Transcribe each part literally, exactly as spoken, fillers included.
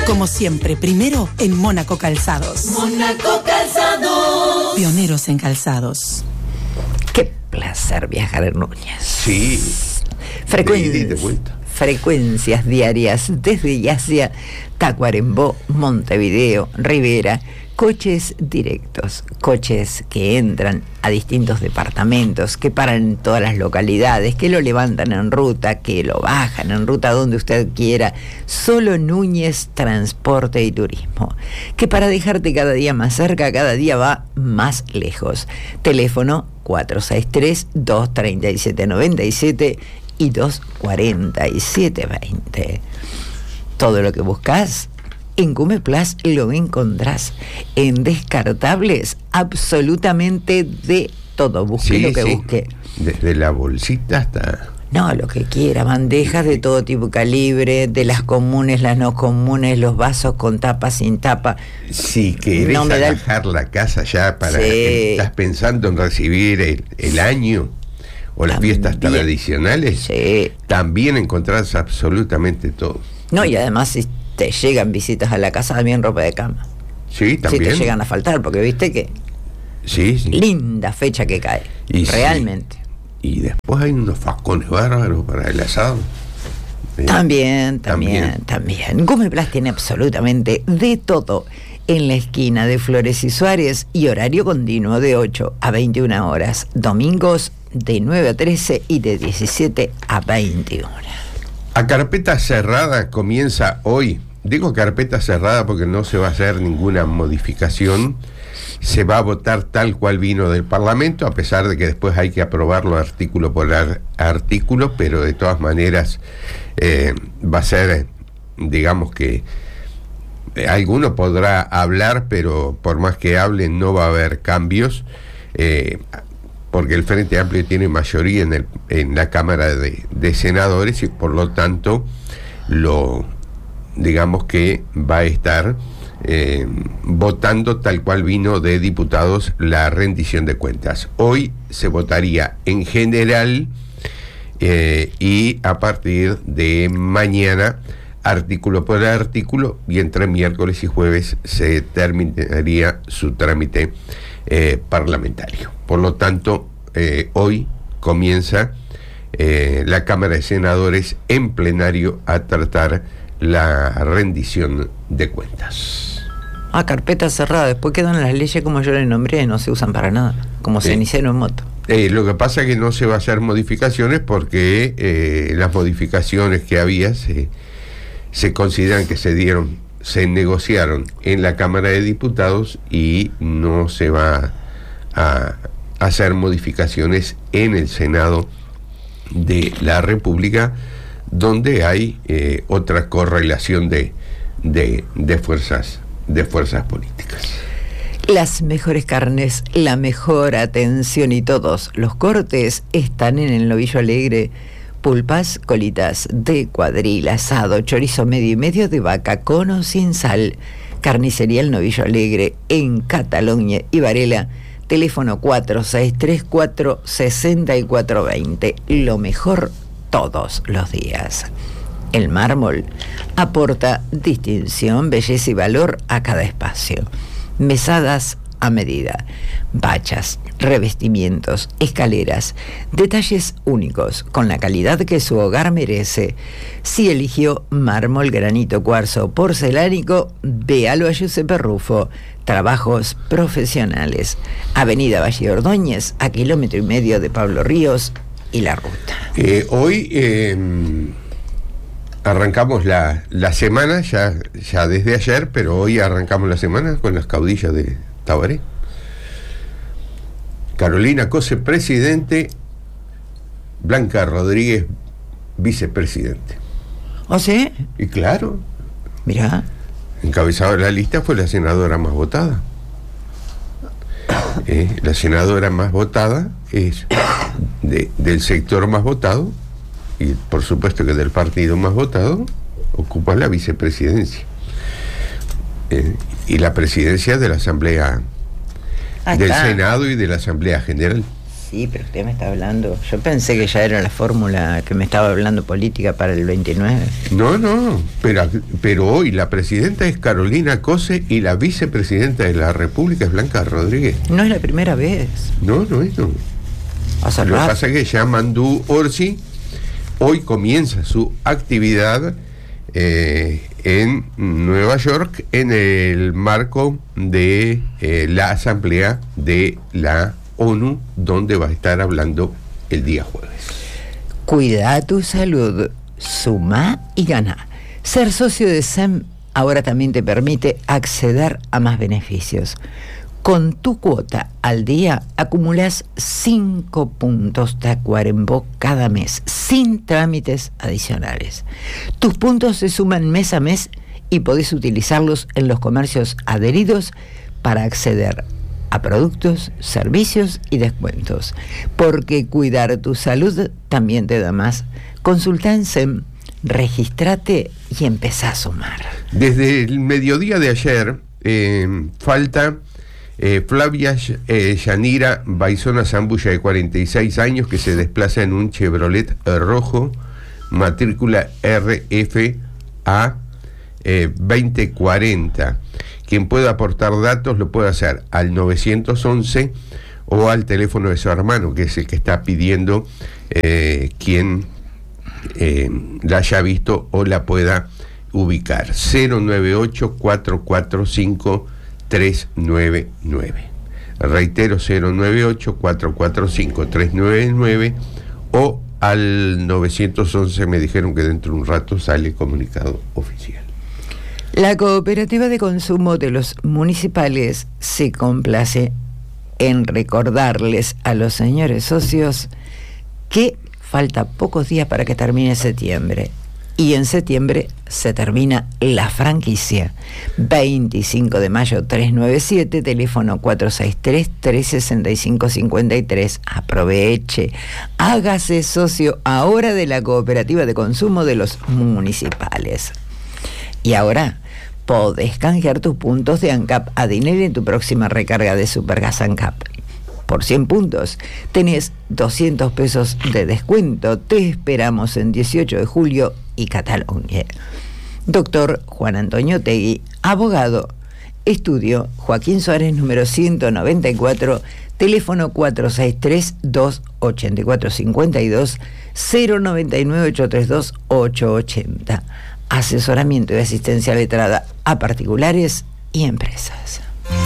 Como siempre, primero en Mónaco Calzados. Mónaco Calzados. Pioneros en calzados. Qué placer viajar en Núñez. Sí. Frecuencias, frecuencias diarias desde y hacia Tacuarembó, Montevideo, Rivera. Coches directos, coches que entran a distintos departamentos, que paran en todas las localidades, que lo levantan en ruta, que lo bajan en ruta donde usted quiera. Solo Núñez Transporte y Turismo, que para dejarte cada día más cerca, cada día va más lejos. Teléfono cuatro seis tres, dos tres siete nueve siete y dos cuatro siete dos cero. Todo lo que buscas en Cumeplas lo encontrás. En descartables, absolutamente de todo. Busque sí, lo que sí. busque. Desde la bolsita hasta... No, lo que quiera. Bandejas de todo tipo, calibre, de las comunes, las no comunes, los vasos con tapa, sin tapa. Si querés no agajar el... la casa ya para... Sí. ¿Estás pensando en recibir el, el año o las también. Fiestas tradicionales? Sí. También encontrás absolutamente todo. No, y además... Si te llegan visitas a la casa, también ropa de cama. Sí, también. Si te llegan a faltar, porque viste que... Sí, sí. Linda fecha que cae. Y realmente. Sí. Y después hay unos fascones bárbaros para el asado. También, también, también. también. Cumeplas tiene absolutamente de todo. En la esquina de Flores y Suárez y horario continuo de ocho a veintiuna horas. Domingos de nueve a trece y de diecisiete a veintiuna. A carpeta cerrada comienza hoy. Digo carpeta cerrada porque no se va a hacer ninguna modificación. Se va a votar tal cual vino del Parlamento, a pesar de que después hay que aprobarlo artículo por ar- artículo, pero de todas maneras eh, va a ser, digamos que eh, alguno podrá hablar, pero por más que hable no va a haber cambios, eh, porque el Frente Amplio tiene mayoría en, el, en la Cámara de, de Senadores y por lo tanto lo digamos que va a estar eh, votando tal cual vino de diputados la rendición de cuentas. Hoy se votaría en general eh, y a partir de mañana artículo por artículo, y entre miércoles y jueves se terminaría su trámite eh, parlamentario. Por lo tanto, eh, hoy comienza eh, la Cámara de Senadores en plenario a tratar la rendición de cuentas. Ah, carpeta cerrada. Después quedan las leyes como yo les nombré, no se usan para nada, como sí. cenicero en moto. Eh, lo que pasa es que no se va a hacer modificaciones porque eh, las modificaciones que había se, se consideran que se dieron, se negociaron en la Cámara de Diputados y no se va a hacer modificaciones en el Senado de la República, donde hay eh, otra correlación de, de, de fuerzas de fuerzas políticas. Las mejores carnes, la mejor atención y todos los cortes están en el Novillo Alegre. Pulpas, colitas de cuadril, asado, chorizo medio y medio de vaca con o sin sal. Carnicería El Novillo Alegre en Cataluña y Varela. Teléfono cuatro seis tres cuatro, seis cuatro dos cero. Lo mejor todos los días. El mármol aporta distinción, belleza y valor a cada espacio. Mesadas a medida, bachas, revestimientos, escaleras, detalles únicos, con la calidad que su hogar merece. Si eligió mármol, granito, cuarzo, porcelánico, véalo a Giuseppe Rufo. Trabajos profesionales. Avenida Valle Ordóñez, a kilómetro y medio de Pablo Ríos y la ruta. Eh, hoy eh, arrancamos la, la semana, ya, ya desde ayer, pero hoy arrancamos la semana con las caudillas de Tabaré. Carolina Cose, presidente, Blanca Rodríguez, vicepresidente. ¿Oh, sí? Y claro. Mirá. Encabezado de la lista fue la senadora más votada. Eh, la senadora más votada es de, del sector más votado, y por supuesto que del partido más votado, ocupa la vicepresidencia. Eh, y la presidencia de la Asamblea, del Senado y de la Asamblea General. Sí, pero usted me está hablando. Yo pensé que ya era la fórmula que me estaba hablando política para el veintinueve. No, no, pero, pero hoy la presidenta es Carolina Cose y la vicepresidenta de la República es Blanca Rodríguez. No es la primera vez. No, no es no. O Lo que pasa es que ya Mandú Orsi hoy comienza su actividad eh, en Nueva York en el marco de eh, la asamblea de la ONU, donde va a estar hablando el día jueves. Cuida tu salud, suma y gana. Ser socio de S E M ahora también te permite acceder a más beneficios. Con tu cuota al día acumulas cinco puntos Tacuarembó cada mes, sin trámites adicionales. Tus puntos se suman mes a mes y podés utilizarlos en los comercios adheridos para acceder a productos, servicios y descuentos. Porque cuidar tu salud también te da más. Consulta en S E M, regístrate y empezá a sumar. Desde el mediodía de ayer eh, falta eh, Flavia eh, Yanira Baizona Zambulla, de cuarenta y seis años, que se desplaza en un Chevrolet rojo, matrícula R F A eh, veinte cuarenta. Quien pueda aportar datos lo puede hacer al nueve once o al teléfono de su hermano, que es el que está pidiendo eh, quien eh, la haya visto o la pueda ubicar. cero nueve ocho, cuatro cuatro cinco, tres nueve nueve. Reitero, cero nueve ocho, cuatro cuatro cinco, tres nueve nueve o al nueve once. Me dijeron que dentro de un rato sale comunicado oficial. La Cooperativa de Consumo de los Municipales se complace en recordarles a los señores socios que falta pocos días para que termine septiembre. Y en septiembre se termina la franquicia. veinticinco de mayo trescientos noventa y siete, teléfono cuatro seis tres, tres seis cinco cinco tres. Aproveche, hágase socio ahora de la Cooperativa de Consumo de los Municipales. Y ahora podés canjear tus puntos de ANCAP a dinero en tu próxima recarga de Supergas ANCAP. Por cien puntos tenés doscientos pesos de descuento. Te esperamos en dieciocho de julio y Cataluña. Doctor Juan Antonio Tegui, abogado. Estudio Joaquín Suárez, número ciento noventa y cuatro, teléfono cuatro seis tres, dos ocho cuatro cinco dos, cero nueve nueve ocho tres dos, ocho ocho cero. Asesoramiento y asistencia letrada a particulares y empresas.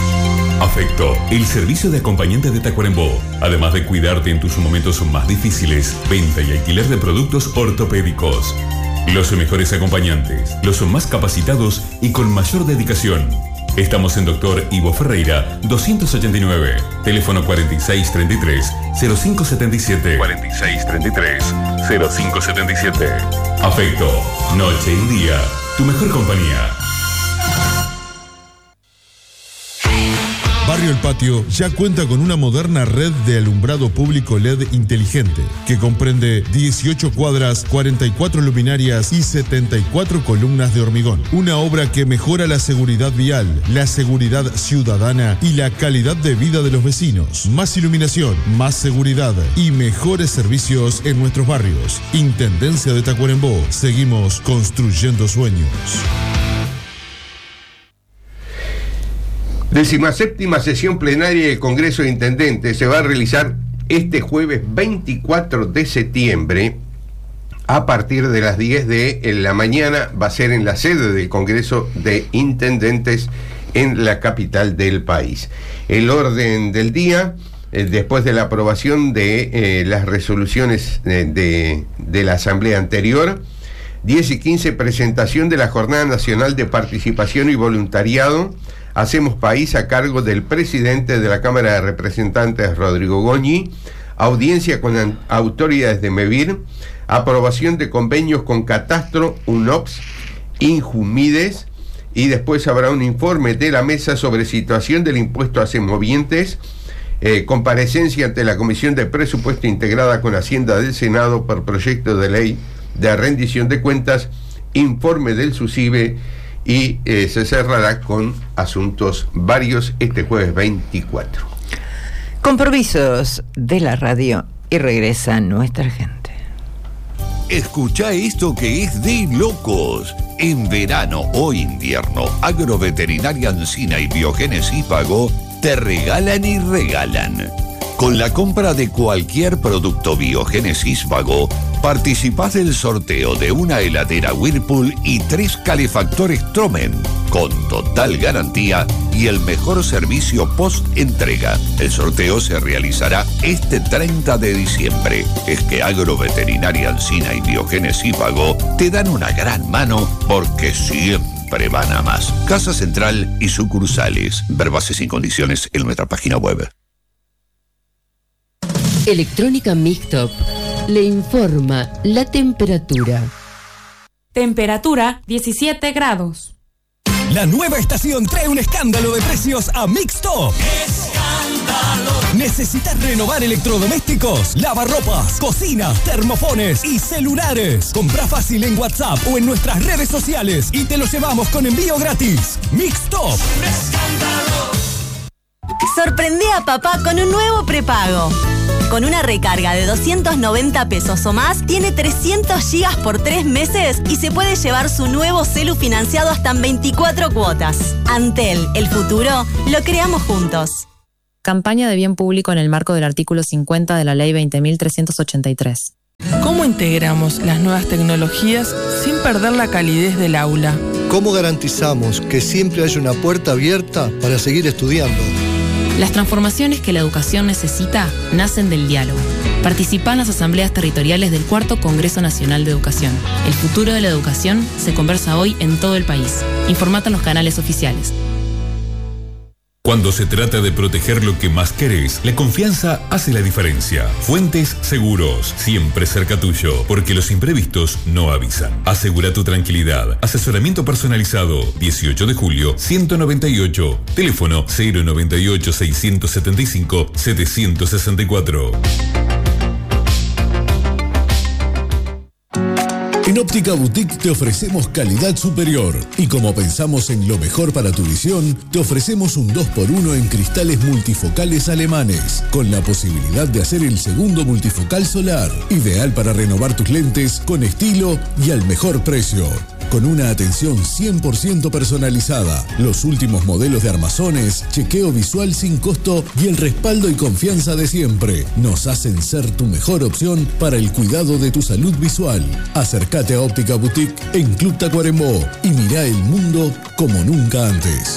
Afecto, el servicio de acompañante de Tacuarembó. Además de cuidarte en tus momentos más difíciles, venta y alquiler de productos ortopédicos. Los mejores acompañantes, los más capacitados y con mayor dedicación. Estamos en Doctor Ivo Ferreira, doscientos ochenta y nueve. Teléfono cuarenta y seis treinta y tres, cero cinco setenta y siete. cuarenta y seis treinta y tres, cero cinco setenta y siete. Afecto, noche y día, tu mejor compañía. Barrio El Patio ya cuenta con una moderna red de alumbrado público L E D inteligente que comprende dieciocho cuadras, cuarenta y cuatro luminarias y setenta y cuatro columnas de hormigón. Una obra que mejora la seguridad vial, la seguridad ciudadana y la calidad de vida de los vecinos. Más iluminación, más seguridad y mejores servicios en nuestros barrios. Intendencia de Tacuarembó. Seguimos construyendo sueños. Decimaséptima sesión plenaria del Congreso de Intendentes se va a realizar este jueves veinticuatro de septiembre a partir de las diez de la mañana. Va a ser en la sede del Congreso de Intendentes en la capital del país. El orden del día, eh, después de la aprobación de eh, las resoluciones de, de, de la asamblea anterior, diez y quince, presentación de la Jornada Nacional de Participación y Voluntariado Hacemos País, a cargo del presidente de la Cámara de Representantes, Rodrigo Goñi. Audiencia con an- autoridades de MEVIR. Aprobación de convenios con Catastro, UNOPS, Injumides. Y después habrá un informe de la mesa sobre situación del impuesto a semovientes. Eh, comparecencia ante la Comisión de Presupuesto integrada con Hacienda del Senado por proyecto de ley de rendición de cuentas. Informe del SUSIBE. Y eh, se cerrará con asuntos varios este jueves veinticuatro. Compromisos de la radio y regresa nuestra gente. Escucha esto que es de locos. En verano o invierno, Agroveterinaria Ancina y Biogénesis Vago te regalan y regalan. Con la compra de cualquier producto Biogénesis Vago, participás del sorteo de una heladera Whirlpool y tres calefactores Tromen, con total garantía y el mejor servicio post-entrega. El sorteo se realizará este treinta de diciembre. Es que Agroveterinaria Ancina y Biogénesis Vago te dan una gran mano porque siempre van a más. Casa Central y sucursales. Ver bases y condiciones en nuestra página web. Electrónica Mixtop le informa la temperatura. Temperatura diecisiete grados. La nueva estación trae un escándalo de precios a Mixtop. ¡Escándalo! ¿Necesitas renovar electrodomésticos, lavarropas, cocinas, termofones y celulares? Compra fácil en WhatsApp o en nuestras redes sociales y te lo llevamos con envío gratis. Mixtop. ¡Escándalo! Sorprende a papá con un nuevo prepago. Con una recarga de doscientos noventa pesos o más, tiene trescientos gigas por tres meses y se puede llevar su nuevo celu financiado hasta en veinticuatro cuotas. Antel, el futuro, lo creamos juntos. Campaña de bien público en el marco del artículo cincuenta de la Ley veinte mil trescientos ochenta y tres. ¿Cómo integramos las nuevas tecnologías sin perder la calidez del aula? ¿Cómo garantizamos que siempre haya una puerta abierta para seguir estudiando? Las transformaciones que la educación necesita nacen del diálogo. Participa en las asambleas territoriales del Cuarto Congreso Nacional de Educación. El futuro de la educación se conversa hoy en todo el país. Informate en los canales oficiales. Cuando se trata de proteger lo que más querés, la confianza hace la diferencia. Fuentes Seguros, siempre cerca tuyo, porque los imprevistos no avisan. Asegura tu tranquilidad. Asesoramiento personalizado, dieciocho de julio, ciento noventa y ocho. Teléfono cero noventa y ocho, seiscientos setenta y cinco, setecientos sesenta y cuatro. En Óptica Boutique te ofrecemos calidad superior y como pensamos en lo mejor para tu visión, te ofrecemos un dos por uno en cristales multifocales alemanes, con la posibilidad de hacer el segundo multifocal solar, ideal para renovar tus lentes con estilo y al mejor precio. Con una atención cien por ciento personalizada, los últimos modelos de armazones, chequeo visual sin costo y el respaldo y confianza de siempre nos hacen ser tu mejor opción para el cuidado de tu salud visual. Acércate a Óptica Boutique en Club Tacuarembó y mirá el mundo como nunca antes.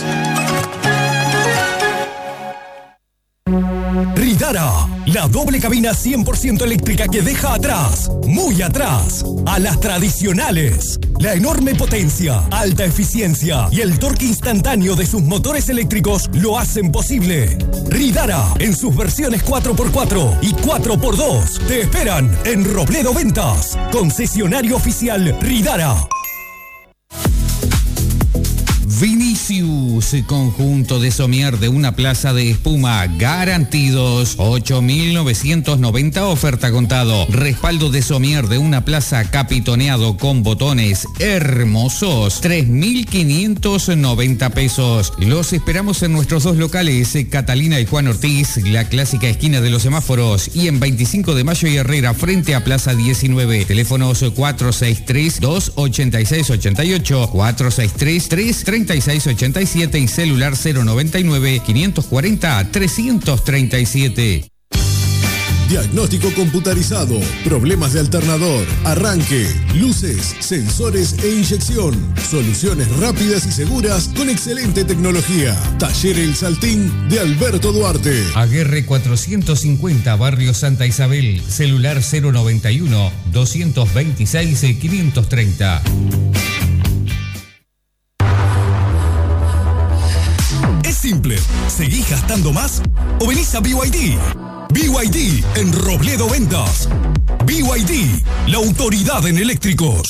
Ridara, la doble cabina cien por ciento eléctrica que deja atrás, muy atrás, a las tradicionales. La enorme potencia, alta eficiencia y el torque instantáneo de sus motores eléctricos lo hacen posible. Ridara, en sus versiones cuatro por cuatro y cuatro por dos, te esperan en Robledo Ventas, concesionario oficial Ridara. Vinicius, conjunto de somier de una plaza de espuma, garantidos, ocho mil novecientos noventa oferta contado. Respaldo de somier de una plaza capitoneado con botones hermosos, tres mil quinientos noventa pesos. Los esperamos en nuestros dos locales, Catalina y Juan Ortiz, la clásica esquina de los semáforos, y en veinticinco de mayo y Herrera, frente a Plaza diecinueve. Teléfonos cuatro seis tres, dos ocho seis ocho ocho, cuatro seis tres, tres treinta y seis ochenta y siete y celular cero noventa y nueve, quinientos cuarenta, trescientos treinta y siete. Diagnóstico computarizado, problemas de alternador, arranque, luces, sensores e inyección. Soluciones rápidas y seguras con excelente tecnología. Taller El Saltín de Alberto Duarte. Aguerre cuatrocientos cincuenta, Barrio Santa Isabel. Celular cero noventa y uno, doscientos veintiséis, quinientos treinta. Es simple, ¿seguís gastando más o venís a B Y D? B Y D en Robledo Ventas. B Y D, la autoridad en eléctricos.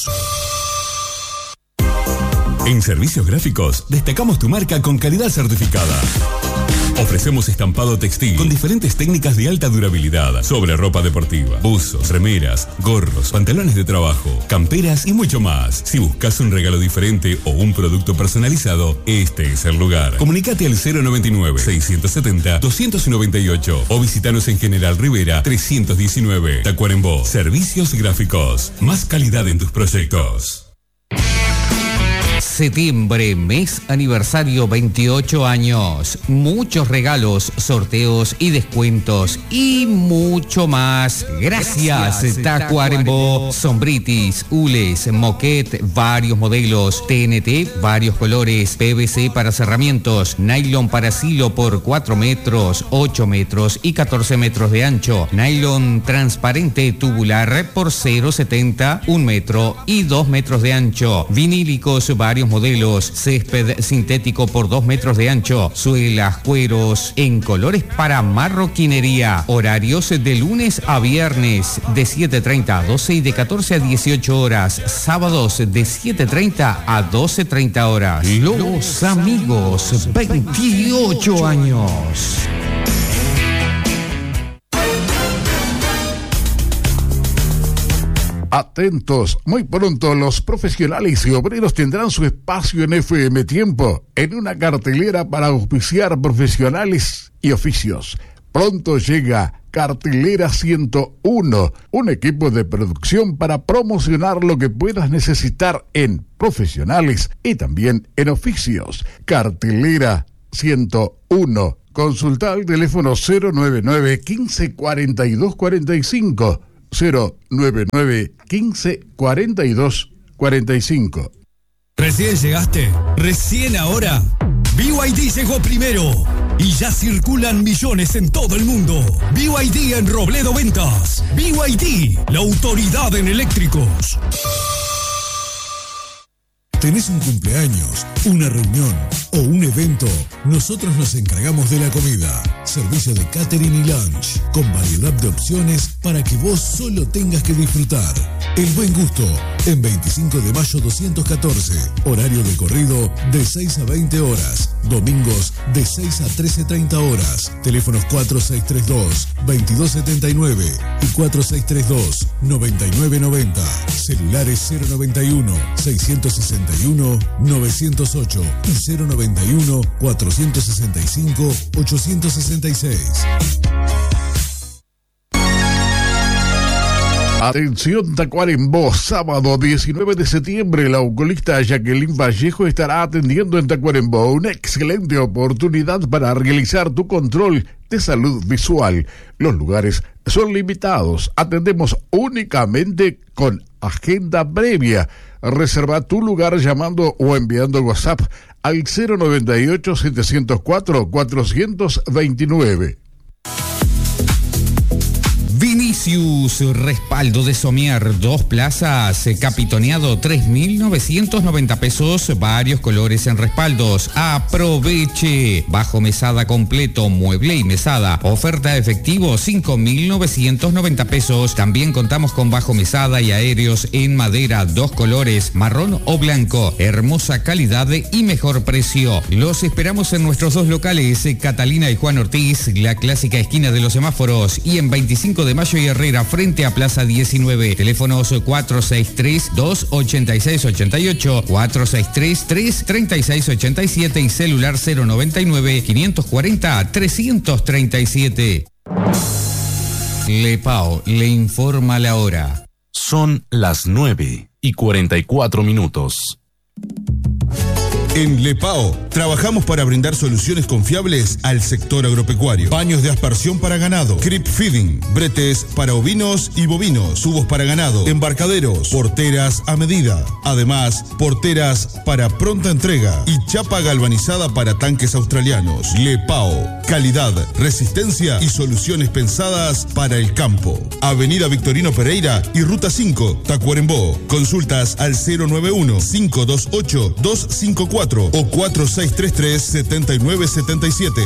En Servicios Gráficos destacamos tu marca con calidad certificada. Ofrecemos estampado textil con diferentes técnicas de alta durabilidad sobre ropa deportiva, buzos, remeras, gorros, pantalones de trabajo, camperas y mucho más. Si buscas un regalo diferente o un producto personalizado, este es el lugar. Comunicate al cero noventa y nueve, seiscientos setenta, doscientos noventa y ocho o visitanos en General Rivera trescientos diecinueve. Tacuarembó, servicios gráficos. Más calidad en tus proyectos. Septiembre, mes aniversario, veintiocho años. Muchos regalos, sorteos y descuentos y mucho más. Gracias, Gracias Tacuarembó. Sombritis, hules, moquet, varios modelos. T N T, varios colores. P V C para cerramientos. Nylon para silo por cuatro metros, ocho metros y catorce metros de ancho. Nylon transparente tubular por cero setenta, un metro y dos metros de ancho. Vinílicos, varios modelos, césped sintético por dos metros de ancho, suelas, cueros, en colores para marroquinería. Horarios de lunes a viernes de siete treinta a doce y de catorce a dieciocho horas. Sábados de siete treinta a doce treinta horas. Los amigos, veintiocho años. Atentos, muy pronto los profesionales y obreros tendrán su espacio en F M Tiempo, en una cartelera para auspiciar profesionales y oficios. Pronto llega Cartelera ciento uno, un equipo de producción para promocionar lo que puedas necesitar en profesionales y también en oficios. Cartelera ciento uno. Consulta el teléfono cero noventa y nueve, quince, cuarenta y dos, cuarenta y cinco. cero noventa y nueve, quince, cuarenta y dos, cuarenta y cinco. ¿Recién llegaste? ¿Recién ahora? B Y D llegó primero y ya circulan millones en todo el mundo. B Y D en Robledo Ventas. B Y D, la autoridad en eléctricos. ¿Tenés un cumpleaños, una reunión o un evento? Nosotros nos encargamos de la comida. Servicio de catering y lunch, con variedad de opciones para que vos solo tengas que disfrutar. El Buen Gusto, en veinticinco de mayo doscientos catorce. Horario de corrido de seis a veinte horas. Domingos de seis a trece treinta horas. Teléfonos cuatro seis tres dos, veintidós setenta y nueve y cuatro seis tres dos, noventa y nueve noventa. Celulares cero noventa y uno, seiscientos sesenta y uno, novecientos ocho y cero noventa y uno, cuatrocientos sesenta y cinco, ochocientos sesenta y seis. Atención Tacuarembó, sábado diecinueve de septiembre, la oculista Jacqueline Vallejo estará atendiendo en Tacuarembó, una excelente oportunidad para realizar tu control de salud visual. Los lugares son limitados, atendemos únicamente con agenda previa. Reserva tu lugar llamando o enviando WhatsApp al cero noventa y ocho, setecientos cuatro, cuatrocientos veintinueve. Vinicius, respaldo de Somier, dos plazas, capitoneado tres mil novecientos noventa pesos, varios colores en respaldos. Aproveche, bajo mesada completo, mueble y mesada, oferta efectivo cinco mil novecientos noventa pesos. También contamos con bajo mesada y aéreos en madera, dos colores, marrón o blanco, hermosa calidad y mejor precio. Los esperamos en nuestros dos locales, Catalina y Juan Ortiz, la clásica esquina de los semáforos, y en veinticinco de mayo y Herrera, frente a Plaza diecinueve. Teléfonos cuatro seis tres, dos ocho seis ocho ocho, cuatro seis tres, tres tres seis ocho siete y celular cero noventa y nueve, quinientos cuarenta, trescientos treinta y siete. Lepao le informa la hora. Son las nueve y cuarenta y cuatro minutos. En Lepao trabajamos para brindar soluciones confiables al sector agropecuario. Baños de aspersión para ganado, creep feeding, bretes para ovinos y bovinos, tubos para ganado, embarcaderos, porteras a medida. Además, porteras para pronta entrega y chapa galvanizada para tanques australianos. Lepao, calidad, resistencia y soluciones pensadas para el campo. Avenida Victorino Pereira y Ruta cinco, Tacuarembó. Consultas al cero noventa y uno, cinco dos ocho, dos cinco cuatro o cuatro seis tres tres, siete nueve siete siete.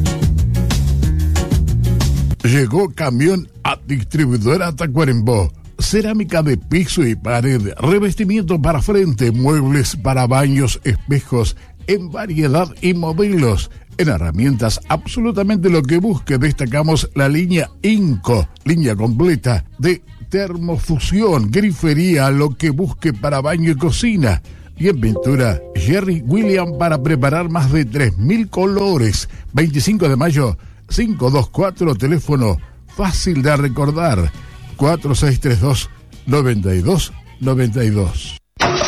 Llegó camión a distribuidora Tacuarembó. cerámica de piso y pared, revestimiento para frente, muebles para baños, espejos en variedad y modelos. En herramientas, absolutamente lo que busque. Destacamos la línea Inco, línea completa de termofusión, grifería, lo que busque para baño y cocina. Y en pintura, Jerry William para preparar más de tres mil colores. veinticinco de mayo, cinco dos cuatro, teléfono fácil de recordar, cuatro seis tres dos, nueve dos nueve dos.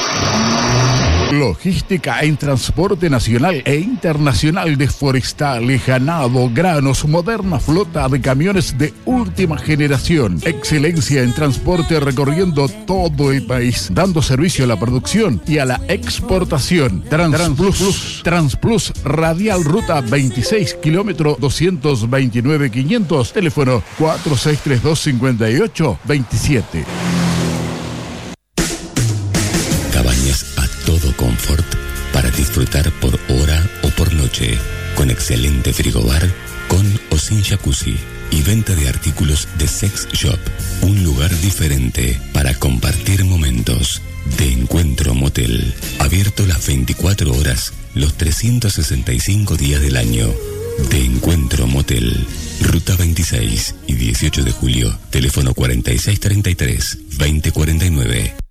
Logística en transporte nacional e internacional de forestales, ganado, granos, moderna flota de camiones de última generación. Excelencia en transporte recorriendo todo el país, dando servicio a la producción y a la exportación. Transplus, Transplus Radial Ruta veintiséis, kilómetro doscientos veintinueve quinientos, teléfono cuatro seis tres dos, cinco ocho dos siete. Cabañas a todo confort para disfrutar por hora o por noche, con excelente frigobar, con o sin jacuzzi y venta de artículos de sex shop. Un lugar diferente para compartir momentos. De Encuentro Motel, abierto las veinticuatro horas, los trescientos sesenta y cinco días del año. De Encuentro Motel, Ruta veintiséis y dieciocho de julio, teléfono cuarenta y seis treinta y tres, veinte cuarenta y nueve.